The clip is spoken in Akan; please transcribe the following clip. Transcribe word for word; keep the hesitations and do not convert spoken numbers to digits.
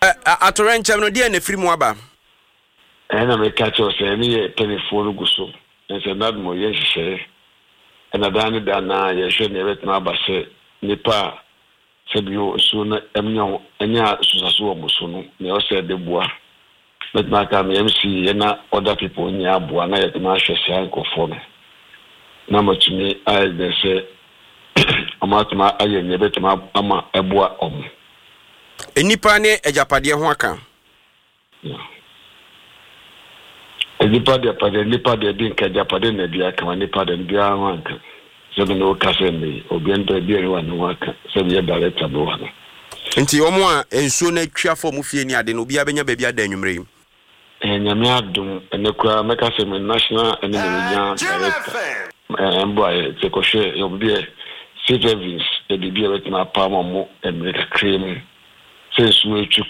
atorenche no dia na firi mu aba ena me catch us any telephone go so and say that mo yes share and adan da na ye hwe na bet na aba se nipa se bio so na emnya enya susaso wo so no na o se de boa but na ka me M C na other people nya boa na ye na hwe se ankofo no na mo tumi ai de se amatuma aye nye bet ma ama eboa om enipa ne ejapade ho aka enipa de pade nipa de bi nka ejapade na bi aka nipa de bi a wanka so no ka se me obi ento bi ere wa no aka so bi e director no wa nti omo a ensuo na twia fo mu fie ni ade no obi abenya ba bi ada anwumre yi enyame adum enekura meka se me national enemy nya director eh mbo e se ko hwe obi e citizens e bi bi e wetina pa mo mo e me ka cream se suwe